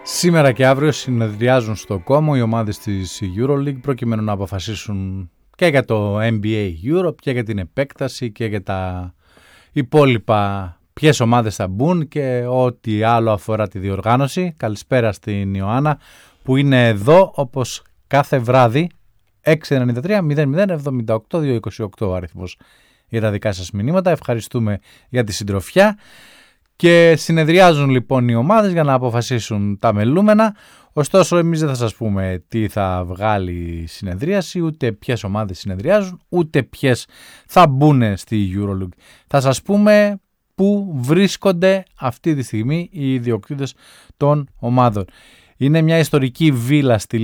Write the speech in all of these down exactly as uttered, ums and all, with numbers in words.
Σήμερα και αύριο συνεδριάζουν στο Κόμο οι ομάδες της EuroLeague προκειμένου να αποφασίσουν και για το N B A Europe και για την επέκταση και για τα υπόλοιπα, ποιες ομάδες θα μπουν και ό,τι άλλο αφορά τη διοργάνωση. Καλησπέρα στην Ιωάννα που είναι εδώ όπως κάθε βράδυ. Έξι εννιά τρία μηδέν μηδέν εβδομήντα οκτώ διακόσια είκοσι οκτώ ο αριθμός για τα δικά σας μηνύματα. Ευχαριστούμε για τη συντροφιά. Και συνεδριάζουν λοιπόν οι ομάδες για να αποφασίσουν τα μελούμενα. Ωστόσο εμείς δεν θα σας πούμε τι θα βγάλει η συνεδρίαση, ούτε ποιες ομάδες συνεδριάζουν, ούτε ποιες θα μπουν στη EuroLeague. Θα σας πούμε πού βρίσκονται αυτή τη στιγμή οι ιδιοκτήτες των ομάδων. Είναι μια ιστορική βίλα στη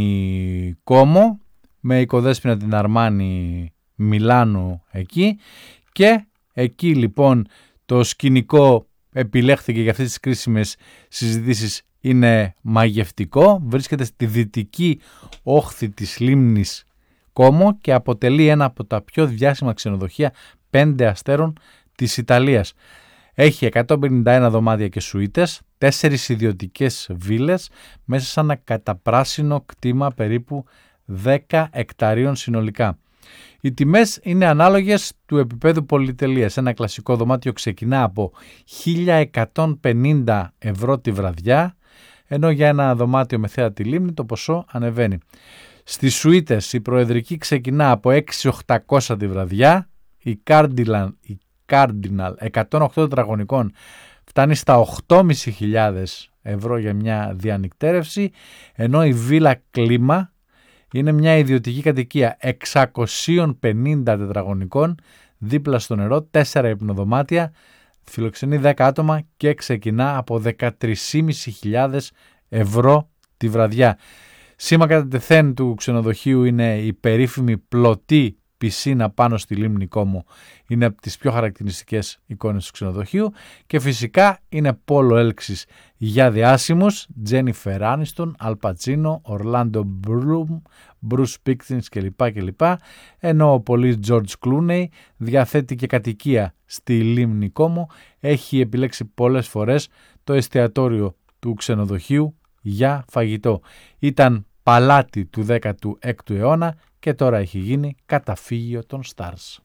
λίμνη Κόμο με οικοδέσποινα την Αρμάνι Μιλάνου εκεί, και εκεί λοιπόν το σκηνικό επιλέχθηκε για αυτές τις κρίσιμες συζητήσεις, είναι μαγευτικό. Βρίσκεται στη δυτική όχθη της λίμνης Κόμο και αποτελεί ένα από τα πιο διάσημα ξενοδοχεία πέντε αστέρων της Ιταλίας. Έχει εκατόν πενήντα ένα δωμάτια και σουίτες, τέσσερις ιδιωτικές βίλες μέσα σε ένα καταπράσινο κτήμα περίπου δέκα εκταρίων συνολικά. Οι τιμές είναι ανάλογες του επίπεδου πολυτελείας. Ένα κλασικό δωμάτιο ξεκινά από χίλια εκατόν πενήντα ευρώ τη βραδιά, ενώ για ένα δωμάτιο με θέα τη λίμνη το ποσό ανεβαίνει. Στις σουίτες η προεδρική ξεκινά από έξι χιλιάδες οκτακόσια τη βραδιά, η Cardinal, η Cardinal εκατόν οκτώ τετραγωνικών φτάνει στα οκτώ χιλιάδες πεντακόσια ευρώ για μια διανυκτέρευση, ενώ η Villa Κλίμα είναι μια ιδιωτική κατοικία εξακόσια πενήντα τετραγωνικών δίπλα στο νερό, τέσσερα υπνοδωμάτια, φιλοξενεί δέκα άτομα και ξεκινά από δεκατρείς χιλιάδες πεντακόσια ευρώ τη βραδιά. Σήμα κατά τεθέν του ξενοδοχείου είναι η περίφημη πλωτή πισίνα πάνω στη λίμνη Κόμο. Είναι από τις πιο χαρακτηριστικές εικόνες του ξενοδοχείου, και φυσικά είναι πόλο έλξης για διάσημους, Τζένιφερ Άνιστον, Αλ Πατσίνο, Ορλάντο Μπλουμ, Μπρους Σπίκτινς κλπ. κλπ. Ενώ ο πολύς Τζορτζ Κλούνεϊ διαθέτει και κατοικία στη λίμνη Κόμο. Έχει επιλέξει πολλές φορές το εστιατόριο του ξενοδοχείου για φαγητό. Ήταν παλάτι του δέκατου έκτου αιώνα και τώρα έχει γίνει καταφύγιο των Stars.